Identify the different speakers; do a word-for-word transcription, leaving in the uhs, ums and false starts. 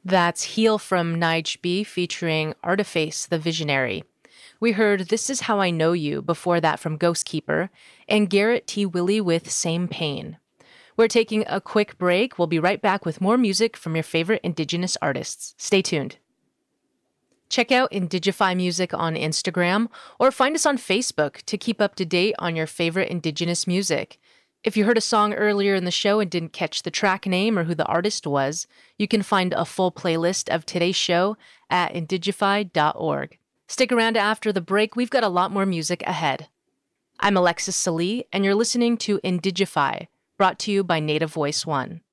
Speaker 1: That's Heal from Nige B featuring Artiface the Visionary. We heard This Is How I Know You before that from Ghostkeeper, and Garrett T. Willie with Same Pain. We're taking a quick break. We'll be right back with more music from your favorite Indigenous artists. Stay tuned. Check out Indigify Music on Instagram or find us on Facebook to keep up to date on your favorite Indigenous music. If you heard a song earlier in the show and didn't catch the track name or who the artist was, you can find a full playlist of today's show at indigify dot org. Stick around after the break. We've got a lot more music ahead. I'm Alexis Salee, and you're listening to Indigify, brought to you by Native Voice One.